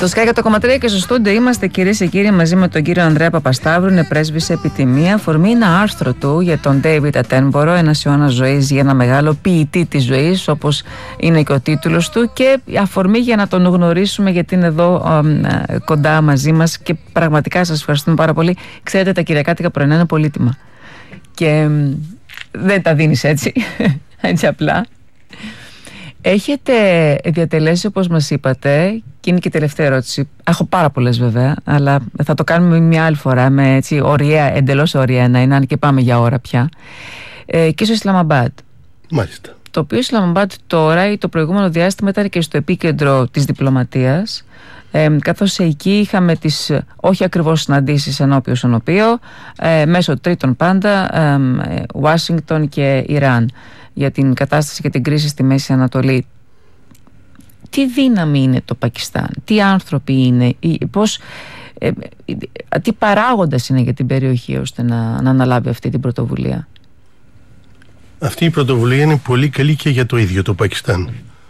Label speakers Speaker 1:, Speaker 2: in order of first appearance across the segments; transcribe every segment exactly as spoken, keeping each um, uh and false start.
Speaker 1: Στο Sky εκατό κόμμα τρία και στο στούντιο είμαστε, κυρίες και κύριοι, μαζί με τον κύριο Ανδρέα Παπασταύρου. Είναι πρέσβης επιτιμία. Αφορμή ένα άρθρο του για τον David Attenborough, ένας αιώνας ζωής για ένα μεγάλο ποιητή της ζωής, όπως είναι και ο τίτλος του. Και αφορμή για να τον γνωρίσουμε, γιατί είναι εδώ α, α, κοντά μαζί μας. Και πραγματικά σας ευχαριστούμε πάρα πολύ. Ξέρετε, τα κυριακάτικα πρωινά είναι πολύτιμα. Και α, δεν τα δίνεις έτσι, έτσι απλά. Έχετε διατελέσει, όπως μας είπατε, και είναι και η τελευταία ερώτηση. Έχω πάρα πολλές βέβαια, αλλά θα το κάνουμε μια άλλη φορά με έτσι ωριαία, εντελώς ωριαία να είναι, αν και πάμε για ώρα πια. Ε, και στο Ισλαμαμπάντ.
Speaker 2: Μάλιστα.
Speaker 1: Το οποίο Ισλαμαμπάντ τώρα ή το προηγούμενο διάστημα ήταν και στο επίκεντρο της διπλωματίας, ε, καθώς εκεί είχαμε τις όχι ακριβώς συναντήσεις ενώπιο ενωπίο, ε, μέσω τρίτων πάντα, Ουάσιγκτον ε, και Ιράν, για την κατάσταση και την κρίση στη Μέση Ανατολή. Τι δύναμη είναι το Πακιστάν, τι άνθρωποι είναι, πώς, ε, ε, τι παράγοντας είναι για την περιοχή ώστε να, να αναλάβει αυτή την πρωτοβουλία?
Speaker 2: Αυτή η πρωτοβουλία είναι πολύ καλή και για το ίδιο το Πακιστάν,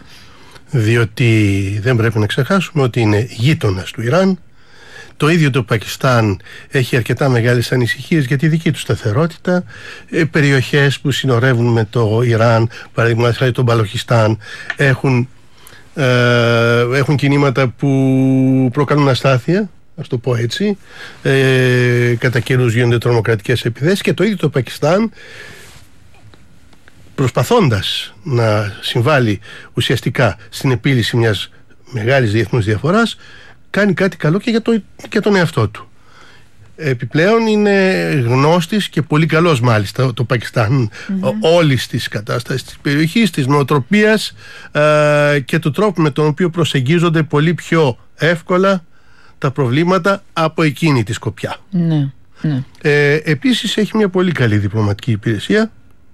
Speaker 2: διότι δεν πρέπει να ξεχάσουμε ότι είναι γείτονας του Ιράν. Το ίδιο το Πακιστάν έχει αρκετά μεγάλες ανησυχίες για τη δική του σταθερότητα. Ε, περιοχές που συνορεύουν με το Ιράν, παραδείγματος χάρη το Μπαλοχιστάν, έχουν, ε, έχουν κινήματα που προκαλούν αστάθεια, ας το πω έτσι. Ε, κατά καιρούς γίνονται τρομοκρατικές επιθέσεις και το ίδιο το Πακιστάν, προσπαθώντας να συμβάλλει ουσιαστικά στην επίλυση μιας μεγάλης διεθνούς διαφοράς, κάνει κάτι καλό και για, το, και τον εαυτό του. Επιπλέον είναι γνώστης και πολύ καλός μάλιστα το Πακιστάν mm-hmm. όλης της κατάστασης της περιοχής, της νοοτροπίας ε, και του τρόπου με τον οποίο προσεγγίζονται πολύ πιο εύκολα τα προβλήματα από εκείνη τη σκοπιά.
Speaker 1: Mm-hmm.
Speaker 2: Ε, επίσης έχει μια πολύ καλή διπλωματική υπηρεσία,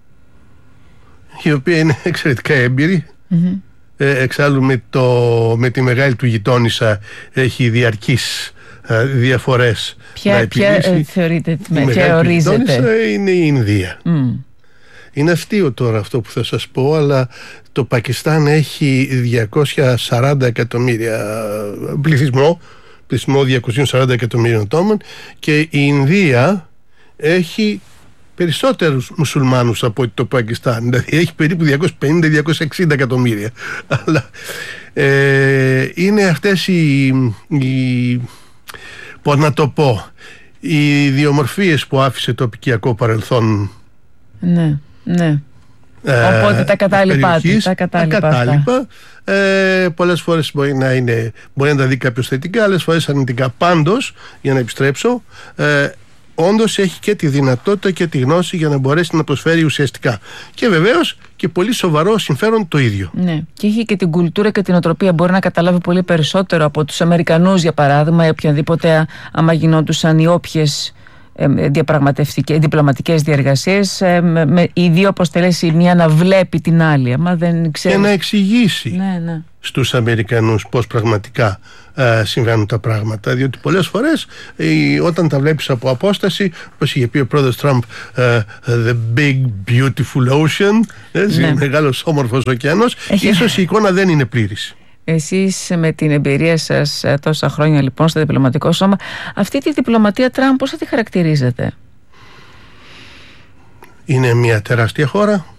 Speaker 2: η οποία είναι εξαιρετικά έμπειρη. Mm-hmm. Ε, εξάλλου με, το, με τη μεγάλη του γειτόνισσα έχει διαρκείς ε, διαφορές.
Speaker 1: Ποια, ποια ε, θεωρείτε, με, ποια ορίζεται?
Speaker 2: Είναι η Ινδία. Mm. Είναι αστείο τώρα αυτό που θα σας πω, αλλά το Πακιστάν έχει διακόσια σαράντα εκατομμύρια πληθυσμό, πληθυσμό διακόσια σαράντα εκατομμύριων ατόμων, και η Ινδία έχει περισσότερους μουσουλμάνους από το Πακιστάν, δηλαδή έχει περίπου διακόσια πενήντα με διακόσια εξήντα εκατομμύρια. Αλλά ε, είναι αυτές οι, οι πώς να το πω, οι ιδιομορφίες που άφησε το απικιακό παρελθόν.
Speaker 1: Ναι, ναι. Ε, Οπότε τα κατάλοιπα, τα κατάλοιπα, τα κατάλοιπα
Speaker 2: ε, πολλές φορές μπορεί να, είναι, μπορεί να τα δει κάποιος θετικά, άλλες φορές αρνητικά. Πάντως, για να επιστρέψω, ε, όντως έχει και τη δυνατότητα και τη γνώση για να μπορέσει να προσφέρει ουσιαστικά. Και βεβαίως και πολύ σοβαρό συμφέρον το ίδιο.
Speaker 1: Ναι, και έχει και την κουλτούρα και την οτροπία. Μπορεί να καταλάβει πολύ περισσότερο από τους Αμερικανούς, για παράδειγμα, ή οποιαδήποτε, άμα γινόντουσαν οι όποιες διαπραγματευτικές, διπλωματικές διεργασίες, με, με, οι δύο αποστελέσει, η μία να βλέπει την άλλη. Άμα δεν ξέρει...
Speaker 2: Και να εξηγήσει
Speaker 1: ναι, ναι.
Speaker 2: στους Αμερικανούς πώς πραγματικά ε, συμβαίνουν τα πράγματα, διότι πολλές φορές ε, όταν τα βλέπεις από απόσταση, όπως είχε πει ο πρόεδρος Τραμπ, ε, the big beautiful ocean, έτσι, ναι. μεγάλος όμορφος ωκεανός, Έχει... ίσως η εικόνα δεν είναι πλήρης.
Speaker 1: Εσείς με την εμπειρία σας τόσα χρόνια λοιπόν στο διπλωματικό σώμα, αυτή τη διπλωματία Τραμπ πώς θα τη χαρακτηρίζετε?
Speaker 2: Είναι μια τεράστια χώρα,